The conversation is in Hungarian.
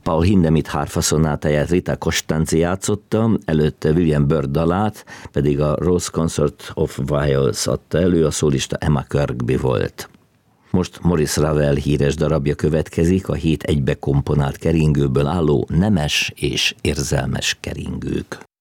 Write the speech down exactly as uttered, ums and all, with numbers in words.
Paul Hindemith hárfaszonátáját Rita Costanzi játszotta, előtte William Byrd dalát, pedig a Rose Consort of Wales adta elő, a szólista Emma Kirkby volt. Most Maurice Ravel híres darabja következik, a hét egybe komponált keringőből álló Nemes és érzelmes keringők.